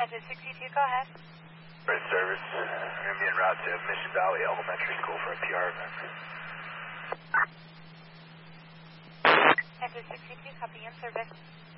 Engine 62, go ahead. Right, service. I'm going to be en route to Mission Valley Elementary School for a PR event. Engine 62, copy in service.